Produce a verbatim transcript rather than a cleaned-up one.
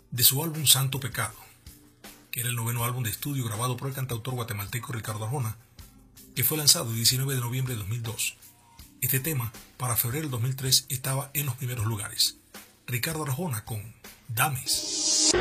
de su álbum Santo Pecado, que era el noveno álbum de estudio grabado por el cantautor guatemalteco Ricardo Arjona, que fue lanzado el diecinueve de noviembre de dos mil dos. Este tema, para febrero del dos mil tres, estaba en los primeros lugares. Ricardo Arjona con Dames.